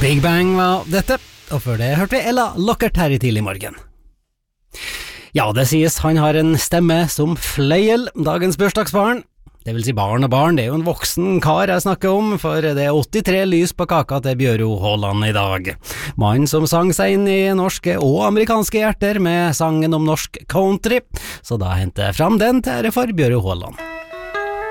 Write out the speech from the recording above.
Big Bang var dette, og før det hørte vi Ella Lockert her i tidlig morgen. Ja, det sies han har en stemme som fløyel, dagens bursdagsbarn. Det vil si barn og barn, det er jo en voksen kar jeg snakker om, for det er 83 lys på kaka til Bjøro Haaland i dag. Mannen som sang seg inn i norske og amerikanske hjerter med sangen om norsk country, så da henter jeg fram den til ære for Bjøro Haaland.